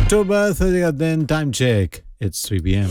October 30th, then time check. It's 3 p.m.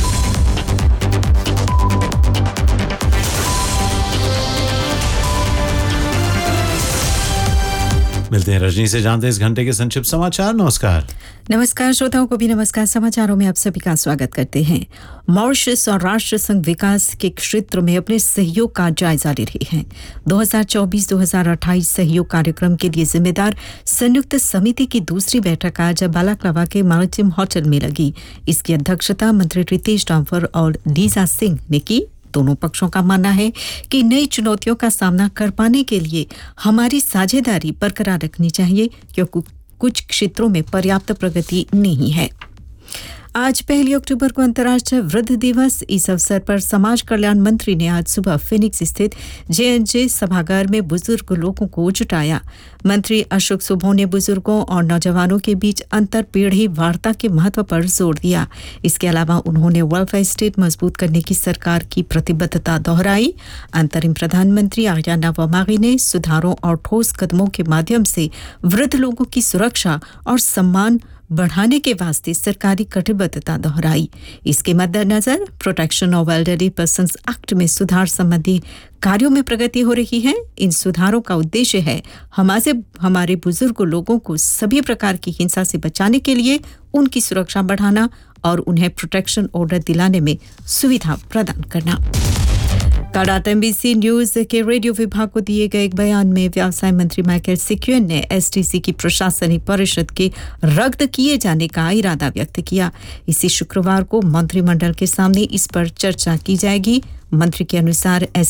मिलते हैं रजनी से, जानते हैं इस घंटे के संक्षिप्त समाचार। नमस्कार श्रोताओं को भी नमस्कार। समाचारों में आप सभी का स्वागत करते हैं। मॉरिशस और राष्ट्र संघ विकास के क्षेत्र में अपने सहयोग का जायजा ले रहे हैं। 2024-2028 सहयोग कार्यक्रम के लिए जिम्मेदार संयुक्त समिति की दूसरी बैठक आज बालाक्लावा के मैरिटाइम होटल में लगी। इसकी अध्यक्षता मंत्री रितेश डांवर और लीजा सिंह ने की। दोनों पक्षों का मानना है कि नई चुनौतियों का सामना कर पाने के लिए हमारी साझेदारी बरकरार रखनी चाहिए, क्योंकि कुछ क्षेत्रों में पर्याप्त प्रगति नहीं है। आज 1 अक्टूबर को अंतर्राष्ट्रीय वृद्ध दिवस। इस अवसर पर समाज कल्याण मंत्री ने आज सुबह फिनिक्स स्थित जे सभागार में बुजुर्ग लोगों को जुटाया। मंत्री अशोक सुभो ने बुजुर्गों और नौजवानों के बीच अंतर पीढ़ी वार्ता के महत्व पर जोर दिया। इसके अलावा उन्होंने वेलफेयर स्टेट मजबूत करने की सरकार की प्रतिबद्धता दोहराई। अंतरिम प्रधानमंत्री आर्याना वमागी ने सुधारों और ठोस कदमों के माध्यम से वृद्ध लोगों की सुरक्षा और सम्मान बढ़ाने के वास्ते सरकारी कटिबद्धता दोहराई। इसके मद्देनजर protection of elderly persons act में सुधार संबंधी कार्यों में प्रगति हो रही है। इन सुधारों का उद्देश्य है हमारे बुजुर्ग लोगों को सभी प्रकार की हिंसा से बचाने के लिए उनकी सुरक्षा बढ़ाना और उन्हें प्रोटेक्शन ऑर्डर दिलाने में सुविधा प्रदान करना। कल रात एमबीसी न्यूज के रेडियो विभाग को दिए गए एक बयान में व्यवसाय मंत्री माइकल सिक्वेन ने एसटीसी की प्रशासनिक परिषद के रद्द किए जाने का इरादा व्यक्त किया। इसी शुक्रवार को मंत्रिमंडल के सामने इस पर चर्चा की जाएगी। मंत्री के अनुसार